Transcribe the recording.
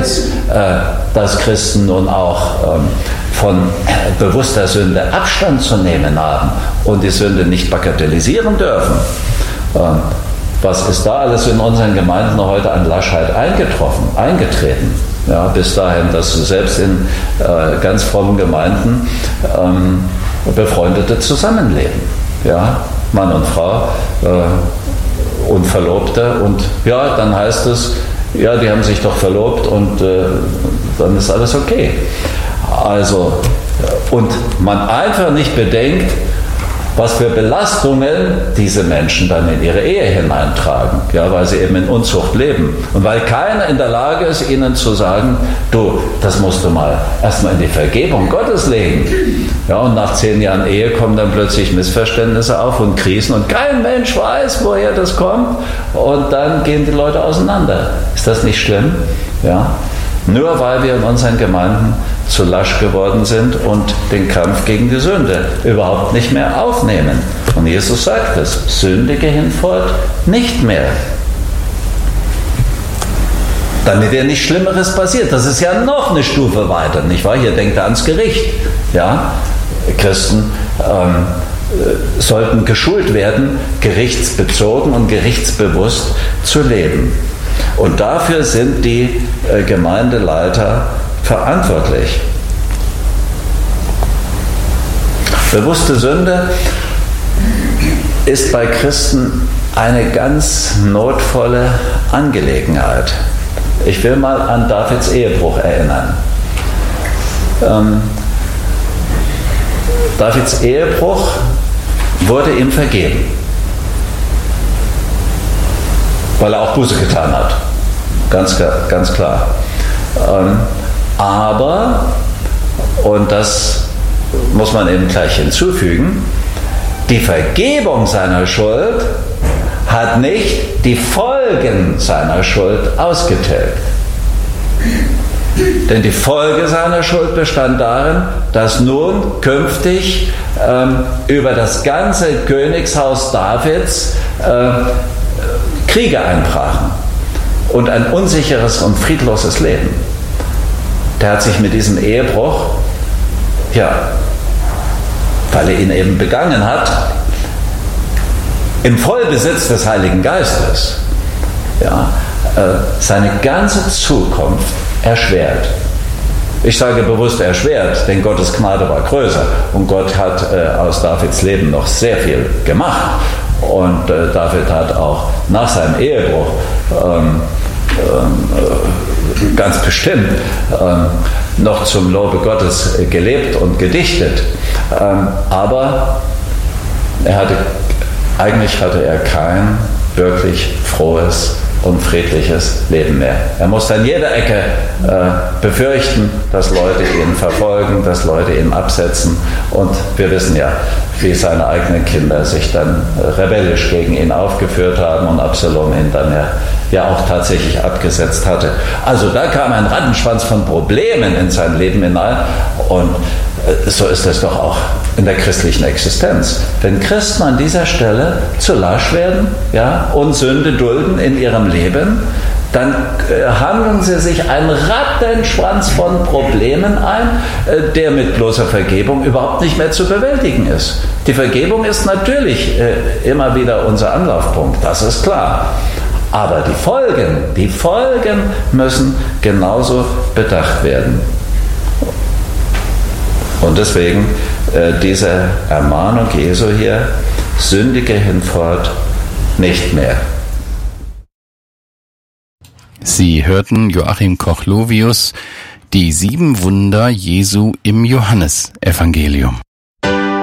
Tendenz, dass Christen nun auch von bewusster Sünde Abstand zu nehmen haben und die Sünde nicht bagatellisieren dürfen. Was ist da alles in unseren Gemeinden heute an Laschheit eingetreten? Ja, bis dahin, dass selbst in ganz frommen Gemeinden befreundete zusammenleben. Ja, Mann und Frau und Verlobte, und ja, dann heißt es, ja, die haben sich doch verlobt und dann ist alles okay. Also, und man einfach nicht bedenkt, was für Belastungen diese Menschen dann in ihre Ehe hineintragen, ja, weil sie eben in Unzucht leben. Und weil keiner in der Lage ist, ihnen zu sagen, du, das musst du mal erstmal in die Vergebung Gottes legen. Ja, und nach 10 Jahren Ehe kommen dann plötzlich Missverständnisse auf und Krisen und kein Mensch weiß, woher das kommt, und dann gehen die Leute auseinander. Ist das nicht schlimm? Ja? Nur weil wir in unseren Gemeinden zu lasch geworden sind und den Kampf gegen die Sünde überhaupt nicht mehr aufnehmen. Und Jesus sagt es, sündige hinfort nicht mehr. Damit dir nichts Schlimmeres passiert. Das ist ja noch eine Stufe weiter, nicht wahr? Hier denkt er ans Gericht. Ja? Christen sollten geschult werden, gerichtsbezogen und gerichtsbewusst zu leben. Und dafür sind die Gemeindeleiter verantwortlich. Bewusste Sünde ist bei Christen eine ganz notvolle Angelegenheit. Ich will mal an Davids Ehebruch erinnern. Davids Ehebruch wurde ihm vergeben, weil er auch Buße getan hat. Ganz klar. Aber, und das muss man eben gleich hinzufügen, die Vergebung seiner Schuld hat nicht die Folgen seiner Schuld ausgetilgt. Denn die Folge seiner Schuld bestand darin, dass nun künftig über das ganze Königshaus Davids Kriege einbrachen und ein unsicheres und friedloses Leben. Der hat sich mit diesem Ehebruch, ja, weil er ihn eben begangen hat, im Vollbesitz des Heiligen Geistes, ja, seine ganze Zukunft erschwert. Ich sage bewusst erschwert, denn Gottes Gnade war größer und Gott hat aus Davids Leben noch sehr viel gemacht. Und David hat auch nach seinem Ehebruch ganz bestimmt noch zum Lobe Gottes gelebt und gedichtet. Aber eigentlich hatte er kein wirklich frohes und friedliches Leben mehr. Er musste an jeder Ecke befürchten, dass Leute ihn verfolgen, dass Leute ihn absetzen. Und wir wissen ja, wie seine eigenen Kinder sich dann rebellisch gegen ihn aufgeführt haben und Absalom ihn dann ja auch tatsächlich abgesetzt hatte. Also da kam ein Rattenschwanz von Problemen in sein Leben hinein, und so ist es doch auch in der christlichen Existenz. Wenn Christen an dieser Stelle zu lasch werden, ja, und Sünde dulden in ihrem Leben, dann handeln sie sich einen Rattenschwanz von Problemen ein, der mit bloßer Vergebung überhaupt nicht mehr zu bewältigen ist. Die Vergebung ist natürlich immer wieder unser Anlaufpunkt, das ist klar. Aber die Folgen müssen genauso bedacht werden. Und deswegen diese Ermahnung Jesu hier, sündige hinfort nicht mehr. Sie hörten Joachim Koch-Lovius, die 7 Wunder Jesu im Johannesevangelium.